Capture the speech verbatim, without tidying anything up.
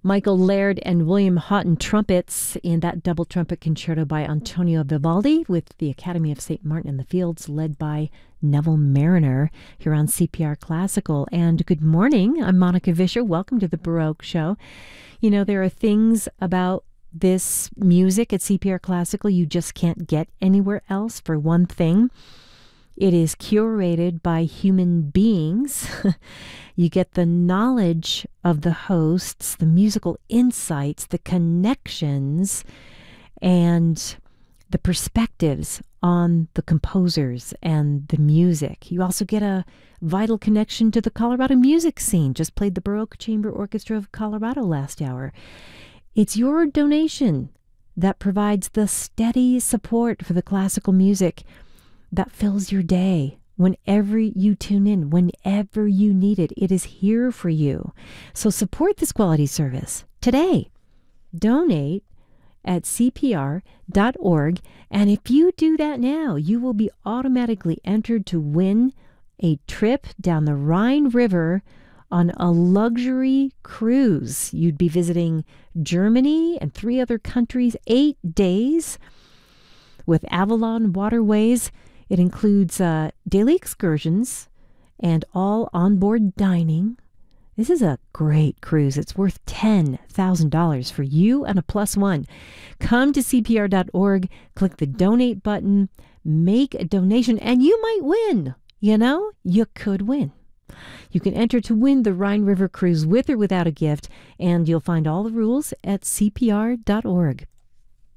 Michael Laird and William Houghton trumpets in that double trumpet concerto by Antonio Vivaldi with the Academy of Saint Martin in the Fields led by Neville Mariner here on C P R Classical. And good morning, I'm Monica Vischer. Welcome to the Baroque Show. You know, there are things about this music at C P R Classical you just can't get anywhere else. For one thing, it is curated by human beings. You get the knowledge of the hosts, the musical insights, the connections, and the perspectives on the composers and the music. You also get a vital connection to the Colorado music scene. Just played the Baroque Chamber Orchestra of Colorado last hour. It's your donation that provides the steady support for the classical music that fills your day whenever you tune in, whenever you need it. It is here for you. So support this quality service today. Donate at C P R dot org. And if you do that now, you will be automatically entered to win a trip down the Rhine River on a luxury cruise. You'd be visiting Germany and three other countries, eight days with Avalon Waterways. It includes uh, daily excursions and all onboard dining. This is a great cruise. It's worth ten thousand dollars for you and a plus one. Come to C P R dot org, click the donate button, make a donation, and you might win. You know, you could win. You can enter to win the Rhine River Cruise with or without a gift, and you'll find all the rules at C P R dot org.